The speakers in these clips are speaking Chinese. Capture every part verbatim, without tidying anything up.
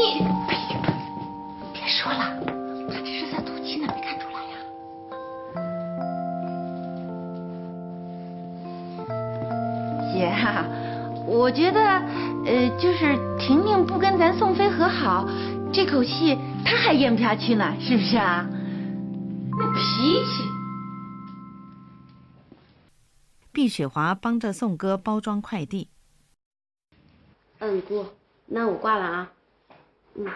你，别说了，他只是在赌气呢，没看出来呀。姐啊，我觉得，呃，就是婷婷不跟咱宋飞和好，这口气他还咽不下去呢，是不是啊？那脾气。 毕雪华帮着宋哥包装快递。 嗯，姑，那我挂了啊。嗯。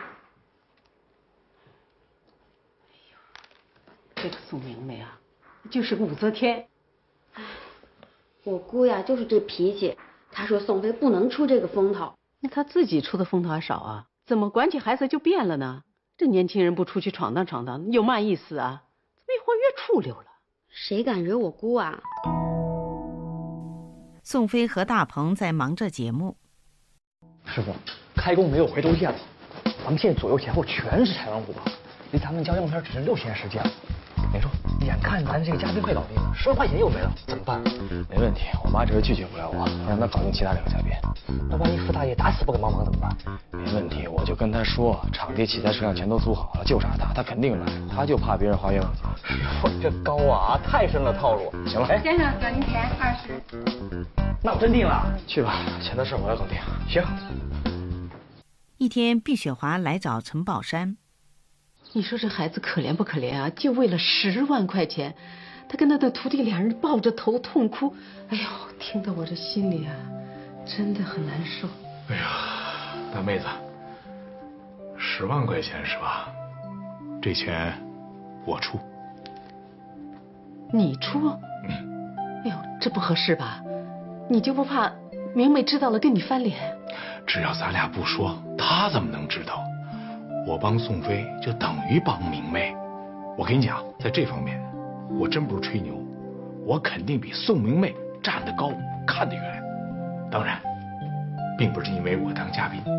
这个宋明媚啊，就是个武则天。 唉，我姑呀就是这脾气，她说宋飞不能出这个风头。 那他自己出的风头还少啊？怎么管起孩子就变了呢？这年轻人不出去闯荡闯荡，有嘛意思啊？怎么越活越出溜了？ 谁敢惹我姑啊？ 宋飞和大鹏在忙着节目。 师傅，开工没有回头箭了，咱们现在左右前后全是台湾虎豹，离咱们交样片只剩六天时间了。你说，眼看咱这个嘉宾快搞定了，十万块钱又没了，怎么办？没问题，我妈这是拒绝不了我，我让她搞定其他两个嘉宾。那万一傅大爷打死不肯帮忙怎么办？没问题，我就跟他说，场地、器材、摄像全都租好了，就差他，他肯定来，他就怕别人花冤枉钱。师傅，这高啊，太深了套路。行了，哎， 先生，表您钱二十。 那我真定了，去吧，钱的事我要搞定。行。 一天，毕雪华来找陈宝山。 你说这孩子可怜不可怜啊？就为了十万块钱，他跟他的徒弟两人抱着头痛哭。哎呦，听得我这心里啊，真的很难受。 哎呀，大妹子，十万块钱是吧？这钱我出。 你出？ 嗯。 哎呦，这不合适吧？你就不怕明媚知道了跟你翻脸？ 只要咱俩不说，他怎么能知道？我帮宋飞就等于帮明媚。我跟你讲，在这方面，我真不是吹牛，我肯定比宋明媚站得高，看得远。当然，并不是因为我当嘉宾。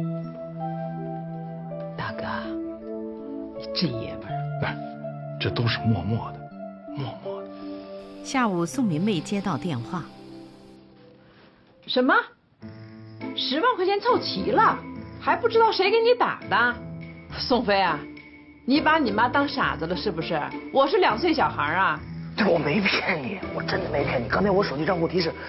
大哥，你真爷们儿。 哎，这都是默默的，默默的。 下午，宋明媚接到电话。 什么？十万块钱凑齐了，还不知道谁给你打的？宋飞啊，你把你妈当傻子了是不是？我是两岁小孩啊。 这个我没骗你，我真的没骗你。刚才我手机账户提示